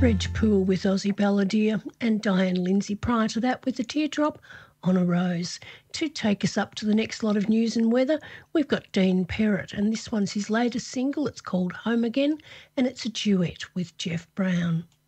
Reg Poole with Aussie Balladeer and Diane Lindsay prior to that with The Teardrop on a Rose. To take us up to the next lot of news and weather, we've got Dean Perrott, and this one's his latest single. It's called Home Again, and it's a duet with Jeff Brown.